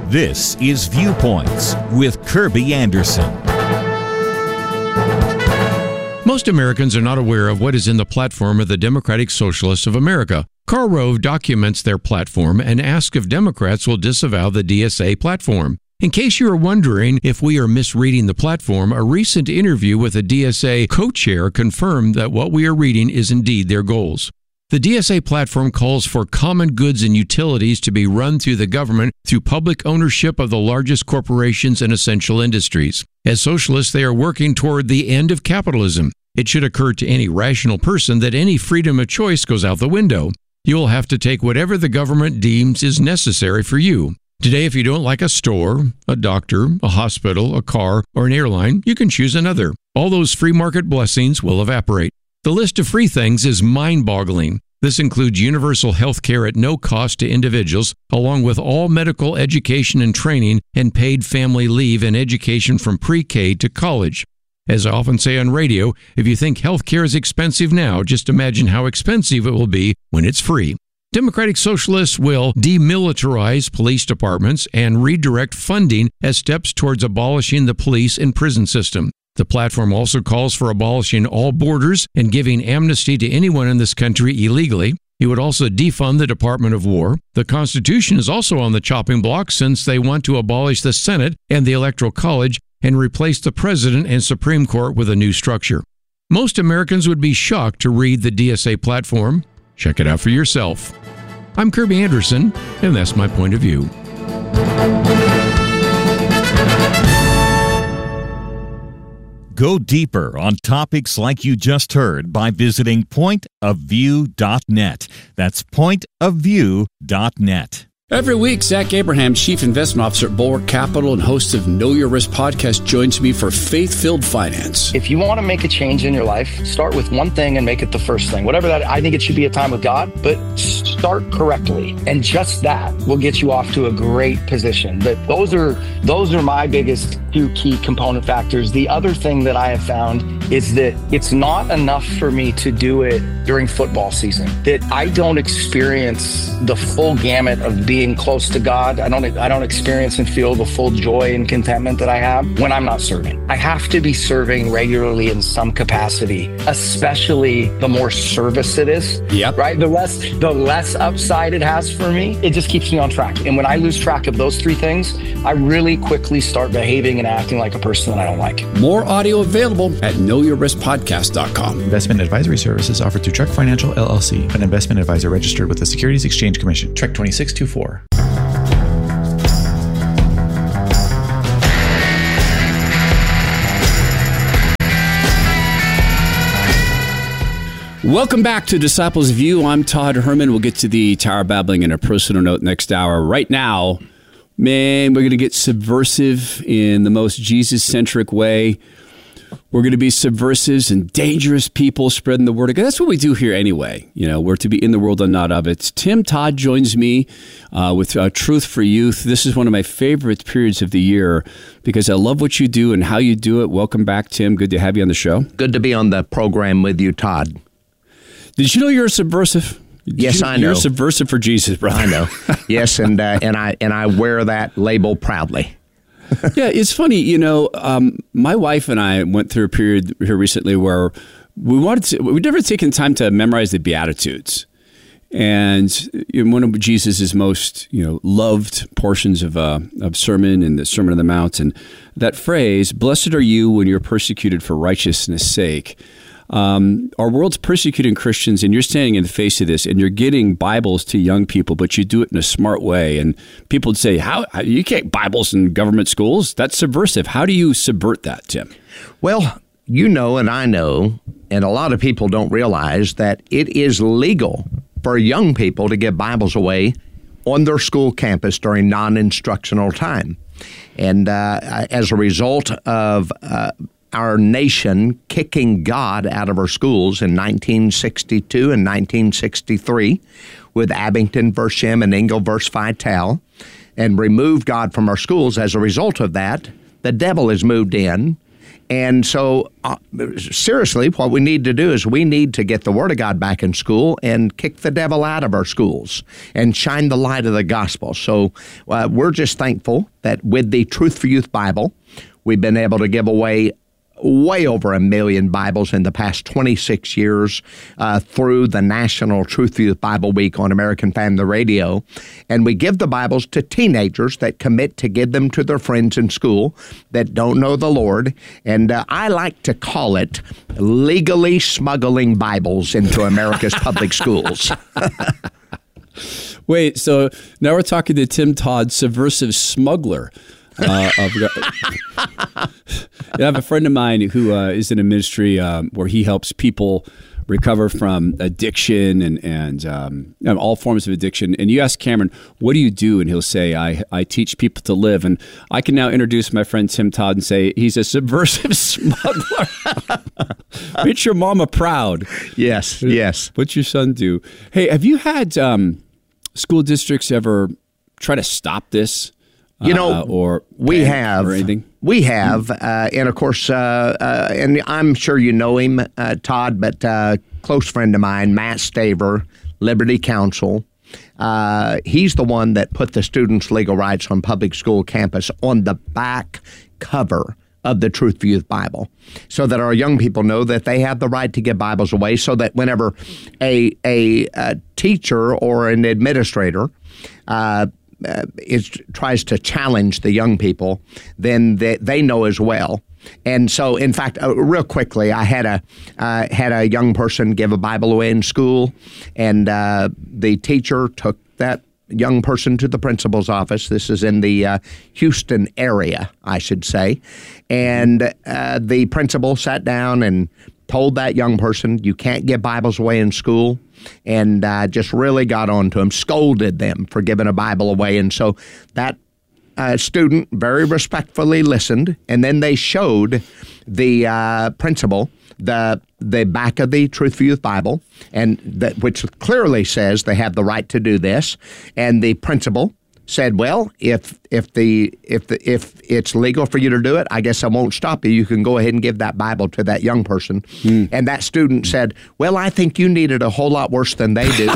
This is Viewpoints with Kirby Anderson. Most Americans are not aware of what is in the platform of the Democratic Socialists of America. Karl Rove documents their platform and asks if Democrats will disavow the DSA platform. In case you are wondering if we are misreading the platform, a recent interview with a DSA co-chair confirmed that what we are reading is indeed their goals. The DSA platform calls for common goods and utilities to be run through the government through public ownership of the largest corporations and essential industries. As socialists, they are working toward the end of capitalism. It should occur to any rational person that any freedom of choice goes out the window. You will have to take whatever the government deems is necessary for you. Today, if you don't like a store, a doctor, a hospital, a car, or an airline, you can choose another. All those free market blessings will evaporate. The list of free things is mind-boggling. This includes universal health care at no cost to individuals, along with all medical education and training and paid family leave and education from pre-K to college. As I often say on radio, if you think health care is expensive now, just imagine how expensive it will be when it's free. Democratic Socialists will demilitarize police departments and redirect funding as steps towards abolishing the police and prison system. The platform also calls for abolishing all borders and giving amnesty to anyone in this country illegally. It would also defund the Department of War. The Constitution is also on the chopping block since they want to abolish the Senate and the Electoral College and replace the President and Supreme Court with a new structure. Most Americans would be shocked to read the DSA platform. Check it out for yourself. I'm Kirby Anderson, and that's my point of view. Go deeper on topics like you just heard by visiting pointofview.net. That's pointofview.net. Every week, Zach Abraham, Chief Investment Officer at Bulwark Capital and host of Know Your Risk podcast, joins me for Faith-Filled Finance. If you want to make a change in your life, start with one thing and make it the first thing. Whatever that, I think it should be a time with God, but start correctly. And just that will get you off to a great position. But those are my biggest two key component factors. The other thing that I have found is that it's not enough for me to do it during football season, that I don't experience the full gamut of being close to God. I don't experience and feel the full joy and contentment that I have when I'm not serving. I have to be serving regularly in some capacity, especially the more service it is. Yep. Right? The less upside it has for me, it just keeps me on track. And when I lose track of those three things, I really quickly start behaving and acting like a person that I don't like. More audio available at knowyourriskpodcast.com. Investment advisory services offered through Trek Financial, LLC, an investment advisor registered with the Securities Exchange Commission. Trek 2624. Welcome back to Disciples View. I'm Todd Herman. We'll get to the Tower Babbling and a personal note next hour. Right now, man, we're going to get subversive in the most Jesus-centric way. We're going to be subversives and dangerous people spreading the word of God. That's what we do here anyway. You know, we're to be in the world and not of it. Tim Todd joins me with Truth for Youth. This is one of my favorite periods of the year because I love what you do and how you do it. Welcome back, Tim. Good to have you on the show. Good to be on the program with you, Todd. Did you know you're a subversive? Yes, I know. You're a subversive for Jesus, brother. I know. Yes, and I wear that label proudly. Yeah, it's funny. You know, my wife and I went through a period here recently where we'd never taken time to memorize the Beatitudes, and one of Jesus's most loved portions of sermon and the Sermon on the Mount, and that phrase, "Blessed are you when you're persecuted for righteousness' sake." Our world's persecuting Christians, and you're standing in the face of this, and you're getting Bibles to young people, but you do it in a smart way. And people would say, "How you can't Bibles in government schools? That's subversive." How do you subvert that, Tim? Well, you know, and I know, and a lot of people don't realize that it is legal for young people to give Bibles away on their school campus during non-instructional time. And as a result of our nation kicking God out of our schools in 1962 and 1963 with Abington v. Shem and Engel v. Vitale, and removed God from our schools. As a result of that, the devil has moved in And so, seriously, what we need to do is we need to get the Word of God back in school and kick the devil out of our schools and shine the light of the gospel. So we're just thankful that with the Truth for Youth Bible, we've been able to give away way over 1 million Bibles in the past 26 years through the National Truth for Youth Bible Week on American Family Radio. And we give the Bibles to teenagers that commit to give them to their friends in school that don't know the Lord. And I like to call it legally smuggling Bibles into America's public schools. Wait, so now we're talking to Tim Todd, subversive smuggler. I have a friend of mine who is in a ministry where he helps people recover from addiction and all forms of addiction. And you ask Cameron, what do you do? And he'll say, I teach people to live. And I can now introduce my friend Tim Todd and say, he's a subversive smuggler. Make your mama proud. Yes. What's your son do? Hey, have you had school districts ever try to stop this? Or we have, or anything? We have, and of course, and I'm sure you know him, Todd, but close friend of mine, Matt Staver, Liberty Counsel. He's the one that put the Students' Legal Rights on Public School Campus on the back cover of the Truth for Youth Bible, so that our young people know that they have the right to give Bibles away, so that whenever a teacher or an administrator tries to challenge the young people, then they know as well. And so, in fact, real quickly, I had a young person give a Bible away in school, and the teacher took that young person to the principal's office. This is in the Houston area, I should say. And the principal sat down and told that young person, you can't give Bibles away in school, and just really got on to him, scolded them for giving a Bible away. And so that student very respectfully listened, and then they showed the principal the back of the Truth for Youth Bible, and which clearly says they have the right to do this. And the principal said, well, if it's legal for you to do it, I guess I won't stop you. You can go ahead and give that Bible to that young person. And that student said, well, I think you need it a whole lot worse than they do.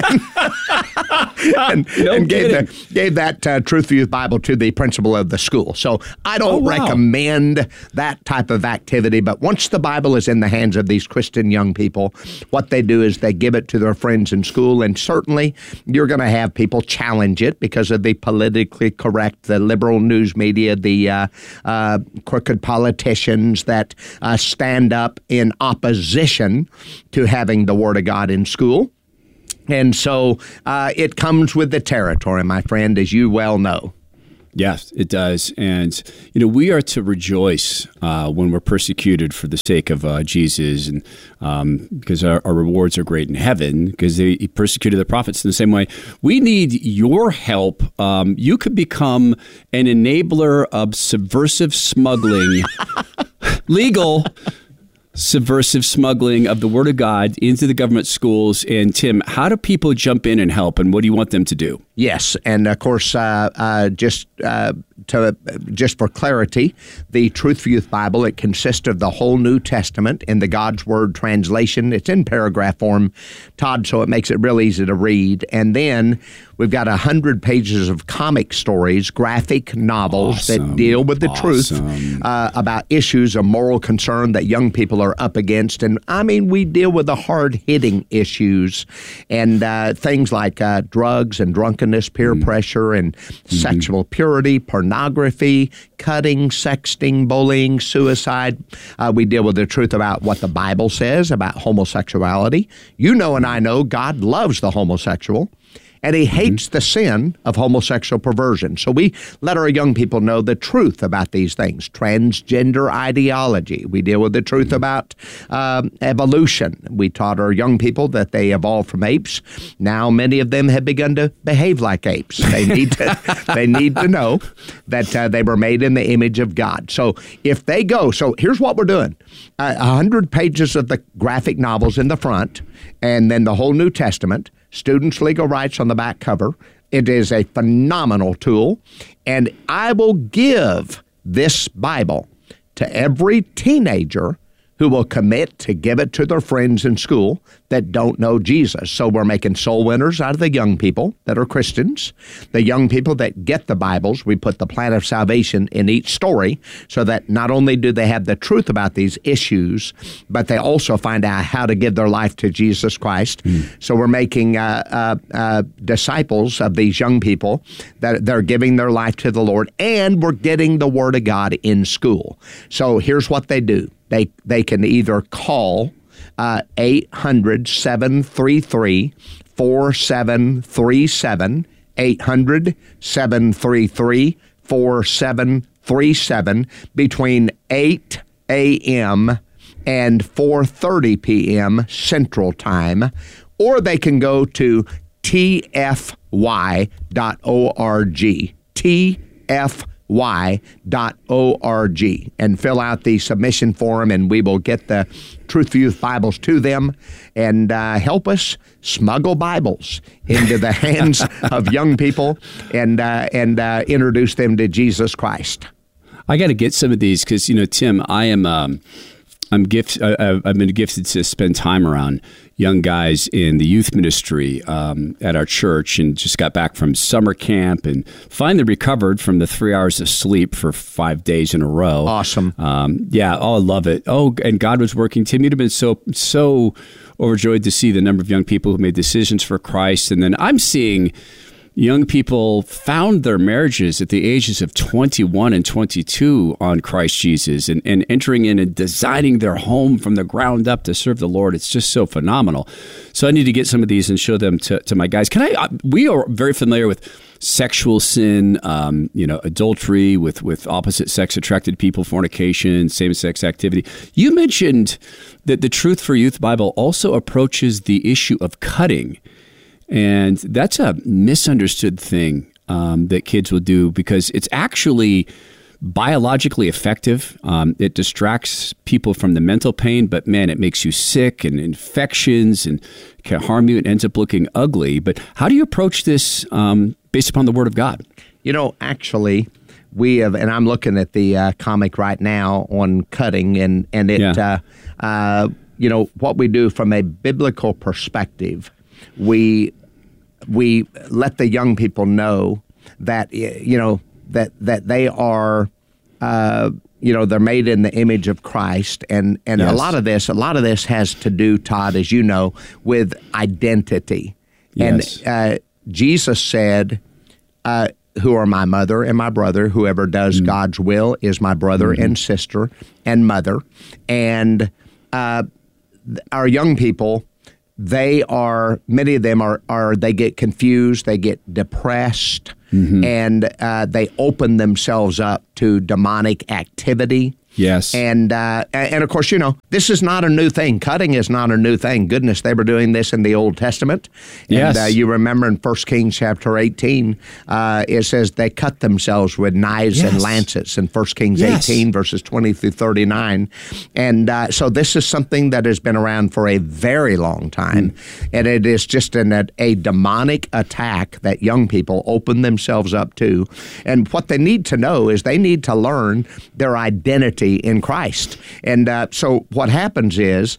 and gave that Truth for Youth Bible to the principal of the school. So I don't recommend that type of activity, but once the Bible is in the hands of these Christian young people, what they do is they give it to their friends in school, and certainly you're going to have people challenge it because of the politically correct, the liberal news media, the crooked politicians that stand up in opposition to having the Word of God in school. And so it comes with the territory, my friend, as you well know. Yes, it does. And, we are to rejoice when we're persecuted for the sake of Jesus, and because our rewards are great in heaven, because they persecuted the prophets in the same way. We need your help. You could become an enabler of subversive smuggling, legal subversive smuggling of the Word of God into the government schools. And Tim, how do people jump in and help, and what do you want them to do? Yes, and of course, just for clarity, the Truth for Youth Bible, it consists of the whole New Testament in the God's Word translation. It's in paragraph form, Todd, so it makes it real easy to read. And then we've got 100 pages of comic stories, graphic novels that deal with the truth about issues of moral concern that young people are up against. And I mean, we deal with the hard-hitting issues and things like drugs and drunkenness, peer pressure, and sexual purity, pornography, cutting, sexting, bullying, suicide. We deal with the truth about what the Bible says about homosexuality. You know and I know God loves the homosexual, and he hates the sin of homosexual perversion. So we let our young people know the truth about these things. Transgender ideology. We deal with the truth about evolution. We taught our young people that they evolved from apes. Now many of them have begun to behave like apes. They need to know that they were made in the image of God. So if they go, so here's what we're doing. 100 pages of the graphic novels in the front, and then the whole New Testament, Students' Legal Rights on the back cover. It is a phenomenal tool, and I will give this Bible to to every teenager who will commit to give it to their friends in school that don't know Jesus. So we're making soul winners out of the young people that are Christians. The young people that get the Bibles, we put the plan of salvation in each story so that not only do they have the truth about these issues, but they also find out how to give their life to Jesus Christ. So we're making disciples of these young people that they're giving their life to the Lord, and we're getting the Word of God in school. So here's what they do. They can either call 800-733-4737, 800-733-4737 between 8 a.m. and 4:30 p.m. Central Time, or they can go to tfy.org, tfy.org, and fill out the submission form, and we will get the Truth for Youth Bibles to them and help us smuggle Bibles into the hands of young people and introduce them to Jesus Christ. I got to get some of these because, Tim, I've been gifted to spend time around young guys in the youth ministry at our church, and just got back from summer camp and finally recovered from the 3 hours of sleep for 5 days in a row. Awesome. I love it. Oh, and God was working. Tim, you'd have been so overjoyed to see the number of young people who made decisions for Christ. And then I'm seeing young people found their marriages at the ages of 21 and 22 on Christ Jesus, and entering in and designing their home from the ground up to serve the Lord. It's just so phenomenal. So I need to get some of these and show them to my guys. We are very familiar with sexual sin, adultery with opposite sex attracted people, fornication, same-sex activity. You mentioned that the Truth for Youth Bible also approaches the issue of cutting. And that's a misunderstood thing that kids will do, because it's actually biologically effective. It distracts people from the mental pain, but man, it makes you sick and infections and can harm you and ends up looking ugly. But how do you approach this based upon the Word of God? Actually, we have, and I'm looking at the comic right now on cutting, and it, what we do from a biblical perspective, we let the young people know that that they are they're made in the image of Christ, and yes. a lot of this has to do, Todd, as you know, with identity. Yes. And Jesus said, "Who are my mother and my brother? Whoever does God's will is my brother and sister and mother." And our young people, many of them they get confused, they get depressed, and they open themselves up to demonic activity. Yes. And of course, this is not a new thing. Cutting is not a new thing. Goodness, they were doing this in the Old Testament. Yes. And you remember in 1 Kings chapter 18, it says they cut themselves with knives and lances in 1 Kings 18, verses 20 through 39. And so this is something that has been around for a very long time. And it is just a demonic attack that young people open themselves up to. And what they need to know is they need to learn their identity in Christ. And so what happens is,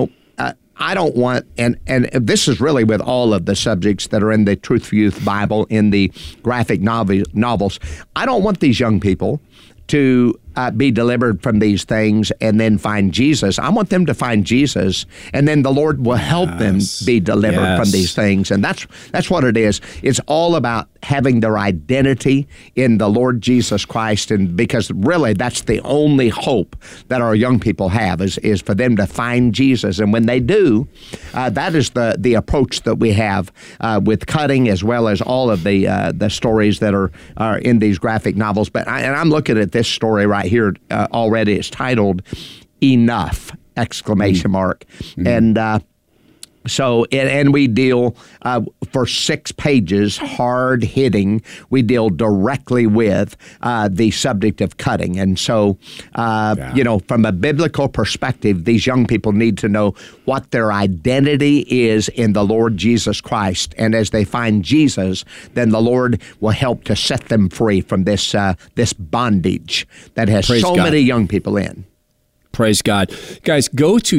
I don't want, and this is really with all of the subjects that are in the Truth for Youth Bible, in the graphic novels, I don't want these young people to be delivered from these things and then find Jesus. I want them to find Jesus, and then the Lord will help them be delivered from these things. And that's what it is. It's all about having their identity in the Lord Jesus Christ, and because really that's the only hope that our young people have is for them to find Jesus. And when they do, that is the approach that we have with cutting, as well as all of the stories that are in these graphic novels. But I'm looking at this story right here already. It's titled "Enough!" And So, and we deal for 6 pages, hard hitting. We deal directly with the subject of cutting. And so, from a biblical perspective, these young people need to know what their identity is in the Lord Jesus Christ. And as they find Jesus, then the Lord will help to set them free from this bondage that has many young people in. Praise God. Guys, go to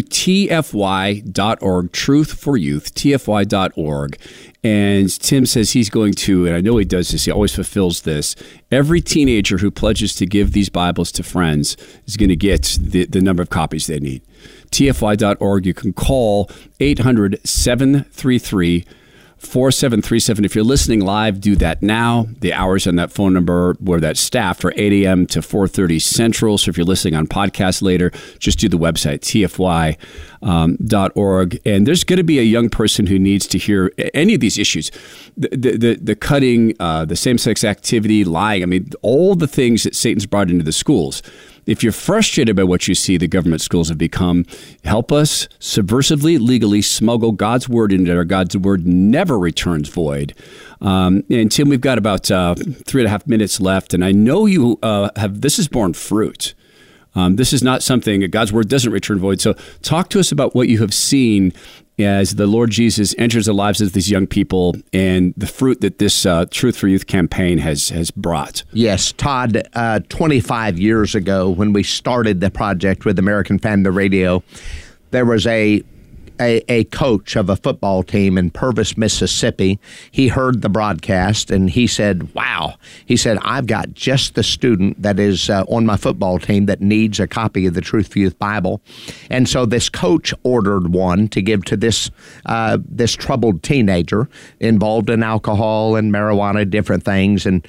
tfy.org, Truth for Youth, tfy.org. And Tim says he's going to, and I know he does this, he always fulfills this, every teenager who pledges to give these Bibles to friends is going to get the number of copies they need. tfy.org. You can call 800-733-4737. If you're listening live, do that now. The hours on that phone number where that's staffed are 8 a.m. to 4:30 Central. So if you're listening on podcast later, just do the website, tfy.org. And there's going to be a young person who needs to hear any of these issues. The cutting, the same-sex activity, lying. I mean, all the things that Satan's brought into the schools. If you're frustrated by what you see the government schools have become, help us subversively, legally smuggle God's word into there. God's word never returns void. And Tim, we've got about 3.5 minutes left, and I know you this has borne fruit. This is not something, God's word doesn't return void. So talk to us about what you have seen as the Lord Jesus enters the lives of these young people and the fruit that this Truth for Youth campaign has brought. Yes, Todd, 25 years ago when we started the project with American Family Radio, there was a coach of a football team in Purvis, Mississippi. He heard the broadcast and he said, wow. He said, I've got just the student that is on my football team that needs a copy of the Truth for Youth Bible. And so this coach ordered one to give to this troubled teenager involved in alcohol and marijuana, different things. And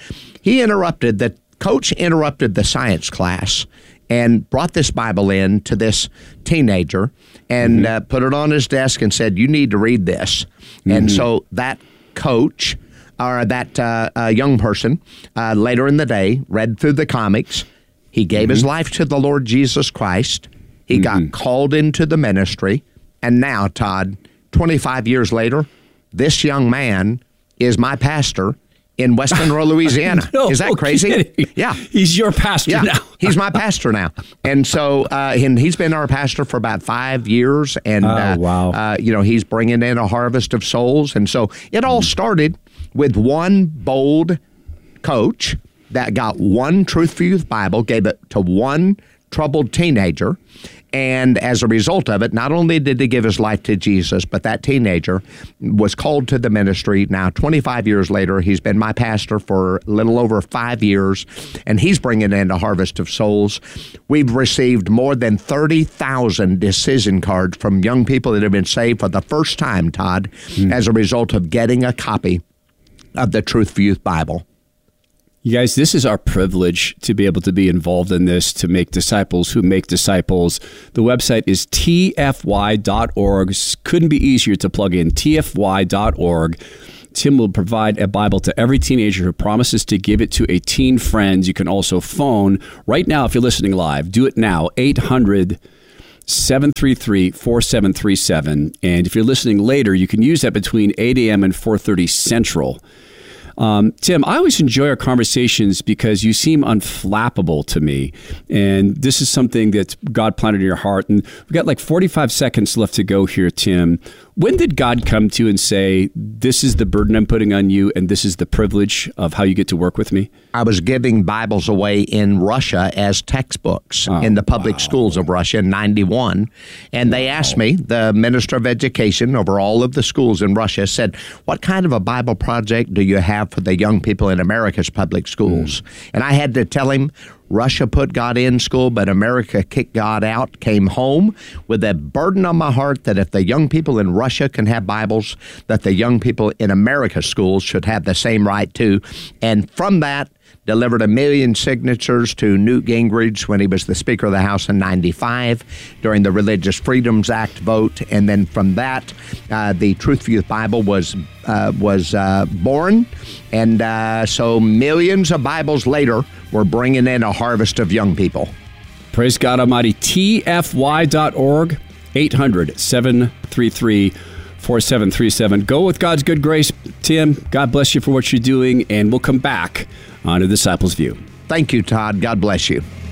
the coach interrupted the science class and brought this Bible in to this teenager and put it on his desk and said, you need to read this. And so that coach, or that young person, later in the day, read through the comics. He gave his life to the Lord Jesus Christ. He got called into the ministry. And now, Todd, 25 years later, this young man is my pastor in West Monroe, Louisiana. No, is that crazy? Kidding. Yeah. He's your pastor now. He's my pastor now. And so and he's been our pastor for about 5 years. And, wow. He's bringing in a harvest of souls. And so it all started with one bold coach that got one Truth for Youth Bible, gave it to one troubled teenager. And as a result of it, not only did he give his life to Jesus, but that teenager was called to the ministry. Now, 25 years later, he's been my pastor for a little over 5 years, and he's bringing in a harvest of souls. We've received more than 30,000 decision cards from young people that have been saved for the first time, Todd, as a result of getting a copy of the Truth for Youth Bible. You guys, this is our privilege to be able to be involved in this, to make disciples who make disciples. The website is tfy.org. Couldn't be easier to plug in, tfy.org. Tim will provide a Bible to every teenager who promises to give it to a teen friend. You can also phone right now if you're listening live. Do it now, 800-733-4737. And if you're listening later, you can use that between 8 a.m. and 4:30 Central. Tim, I always enjoy our conversations because you seem unflappable to me. And this is something that God planted in your heart. And we've got like 45 seconds left to go here, Tim. When did God come to you and say, this is the burden I'm putting on you, and this is the privilege of how you get to work with me? I was giving Bibles away in Russia as textbooks in the public schools of Russia in 91. And they asked me, the Minister of Education over all of the schools in Russia said, what kind of a Bible project do you have for the young people in America's public schools? And I had to tell him, Russia put God in school, but America kicked God out, came home with a burden on my heart that if the young people in Russia can have Bibles, that the young people in America's schools should have the same right too. And from that, delivered 1 million signatures to Newt Gingrich when he was the Speaker of the House in 95 during the Religious Freedoms Act vote. And then from that, the Truth for Youth Bible was born. And so millions of Bibles later, we're bringing in a harvest of young people. Praise God Almighty. TFY.org, 800-733-4737. 4737. Go with God's good grace. Tim, God bless you for what you're doing, and we'll come back on A Disciple's View. Thank you, Todd. God bless you.